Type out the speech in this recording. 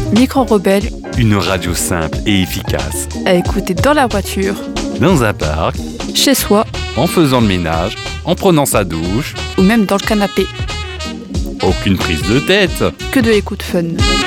Micro Rebelle, Une radio simple et efficace. à écouter dans la voiture, Dans un parc, chez soi en faisant le ménage, en prenant sa douche. ou même dans le canapé. Aucune prise de tête. Que de l'écoute fun.